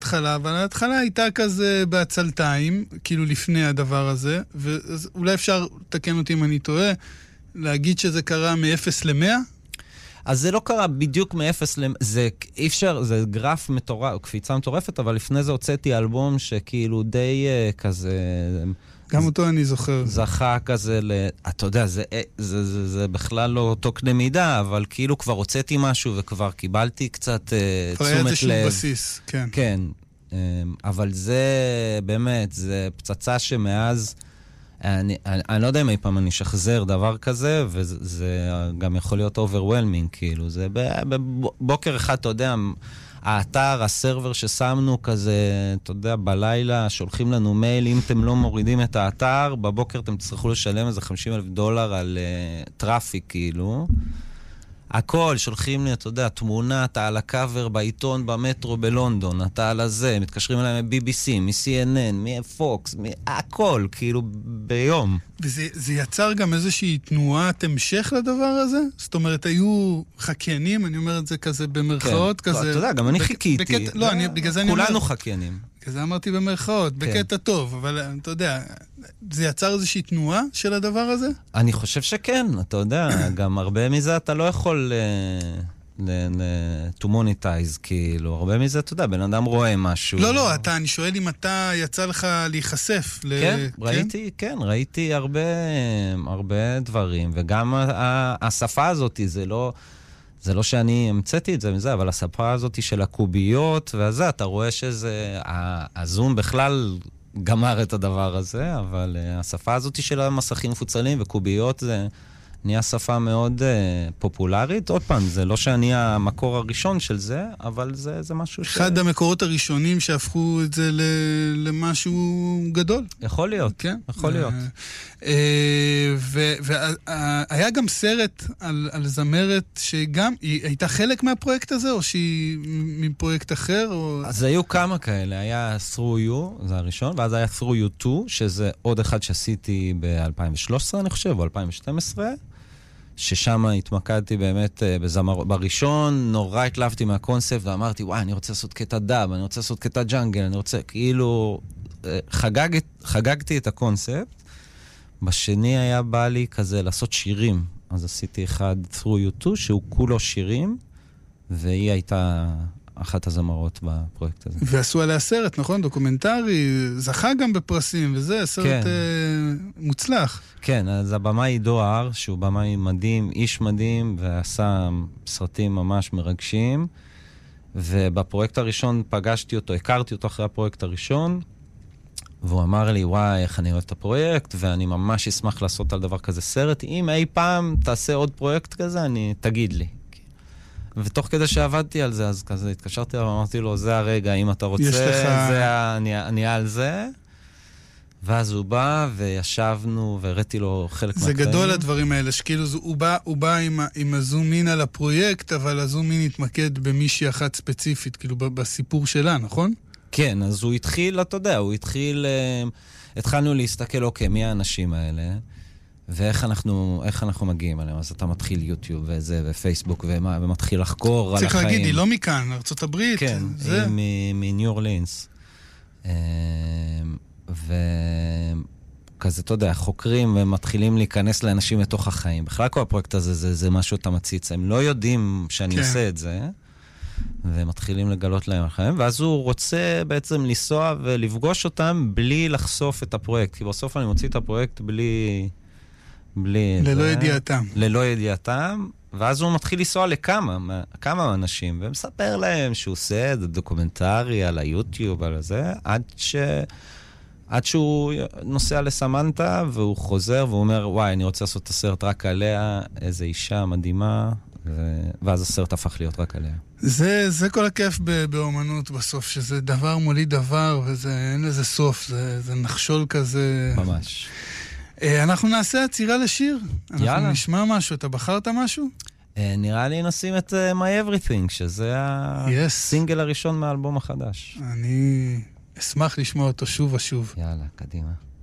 ההתחלה, אבל ההתחלה הייתה כזה בעצלתיים, כאילו לפני הדבר הזה, ואולי אפשר לתקן אותי אם אני טועה, להגיד שזה קרה מ-0 ל-100? אז זה לא קרה בדיוק מ-0 ל... זה אי אפשר, זה גרף מטורף, קפיצה מטורפת, אבל לפני זה הוצאתי אלבום שכאילו די כזה... גם אותו אני זוכר. זכה כזה אתה יודע, זה בכלל לא אותו קנה מידה, אבל כאילו כבר הוצאתי משהו וכבר קיבלתי קצת תשומת לב. כבר היה איזשהו בסיס, כן. כן, אבל זה באמת, זה פצצה שמאז... אני לא יודע אם אי פעם אני שחזר דבר כזה, וזה גם יכול להיות overwhelming, כאילו, זה בבוקר אחד, אתה יודע, האתר, הסרבר ששמנו כזה, אתה יודע, בלילה שולחים לנו מייל, אם אתם לא מורידים את האתר, בבוקר אתם תצטרכו לשלם איזה $50,000 על טראפיק, כאילו. הכל, שולחים לי, אתה יודע, תמונה, אתה על הקאבר בעיתון במטרו בלונדון, אתה על הזה, מתקשרים אליי מ-BBC, מ-CNN, מ-Fox, הכל, כאילו, ביום. וזה יצר גם איזושהי תנועת המשך לדבר הזה? זאת אומרת, היו חקיינים, אני אומר את זה כזה במרכאות, כן. כזה... לא, אתה יודע, גם אני חיכיתי. לא, בגלל זה אני אומר... כולנו חקיינים. בגלל זה אמרתי במרכאות, בקטע טוב, אבל אתה יודע, זה יצר איזושהי תנועה של הדבר הזה? אני חושב שכן, אתה יודע, גם הרבה מזה אתה לא יכול to monetize, כאילו, הרבה מזה, אתה יודע, בן אדם רואה משהו. לא, אני שואל אם אתה יצא לך להיחשף. כן, ראיתי הרבה דברים, וגם השפה הזאת, זה לא שאני המצאתי את זה מזה, אבל השפה הזאת של הקוביות, וזה, אתה רואה שזה, הזום בכלל גמר את הדבר הזה, אבל השפה הזאת של המסכים מפוצלים וקוביות זה נהיה שפה מאוד פופולרית. עוד פעם, זה לא שאני המקור הראשון של זה, אבל זה משהו אחד המקורות הראשונים שהפכו את זה למשהו גדול. יכול להיות, כן? יכול להיות. והיה גם סרט על זמרת שגם, היא הייתה חלק מהפרויקט הזה, או שהיא מפרויקט אחר? אז היו כמה כאלה, היה Through You, זה הראשון, ואז היה Through You 2, שזה עוד אחד שעשיתי ב-2013, אני חושב, או 2012, ששם התמקדתי באמת בראשון, נורא התלהבתי מהקונספט, ואמרתי, וואי, אני רוצה לעשות קטע דאב, אני רוצה לעשות קטע ג'אנגל, אני רוצה, כאילו, חגגתי את הקונספט. בשני היה בא לי כזה לעשות שירים, אז עשיתי אחד Through You 2, שהוא כולו שירים, והיא הייתה אחת הזמרות בפרויקט הזה. ועשו עליה סרט, נכון? דוקומנטרי, זכה גם בפרסים, וזה סרט מוצלח. כן, אז הבמאי עידו הר, שהוא במאי מדהים, איש מדהים, ועשה סרטים ממש מרגשים, ובפרויקט הראשון פגשתי אותו, הכרתי אותו אחרי הפרויקט הראשון, והוא אמר לי, וואי, איך אני אוהב את הפרויקט, ואני ממש אשמח לעשות על דבר כזה סרט. אם אי פעם תעשה עוד פרויקט כזה, תגיד לי. ותוך כדי שעבדתי על זה, אז כזה התקשרתי ואמרתי לו, זה הרגע, אם אתה רוצה, אני על זה. ואז הוא בא וישבנו והראיתי לו חלק מהקטעים. זה גדול הדברים האלה, שכאילו הוא בא עם הזום אין על הפרויקט, אבל הזום אין התמקד במישהי אחת ספציפית, כאילו בסיפור שלה, נכון? כן, אז הוא התחיל, אתה יודע, התחלנו להסתכל, אוקיי, מי האנשים האלה? ואיך אנחנו מגיעים עליהם. אז אתה מתחיל יוטיוב וזה, ופייסבוק, ומתחיל לחקור על החיים. צריך להגיד, היא לא מכאן, ארצות הברית. כן, היא מניו אורלינס. וכזה, אתה יודע, חוקרים ומתחילים להיכנס לאנשים לתוך החיים. בכלל כל הפרויקט הזה, זה משהו אתה מציץ. הם לא יודעים שאני עושה את זה, ומתחילים לגלות להם החיים, ואז הוא רוצה בעצם לנסוע ולפגוש אותם בלי לחשוף את הפרויקט. כי בסוף אני מוציא את הפרויקט ללא ידיעתם. ללא ידיעתם, ואז הוא מתחיל לנסוע לכמה אנשים, ומספר להם שהוא עושה את דוקומנטרי על היוטיוב, על זה, עד שהוא נוסע לסמנטה, והוא חוזר, והוא אומר, וואי, אני רוצה לעשות את הסרט רק עליה, איזו אישה מדהימה, ואז הסרט הפך להיות רק עליה. זה כל הכיף באומנות בסוף, שזה דבר מוליד דבר, ואין לזה סוף, זה נחשול כזה. ממש. אנחנו נעשה עצירה לשיר. יאללה. אנחנו נשמע משהו. אתה בחרת משהו? נראה לי נשים את My Everything, שזה הסינגל הראשון מהאלבום החדש. אני אשמח לשמוע אותו שוב ושוב. יאללה, קדימה.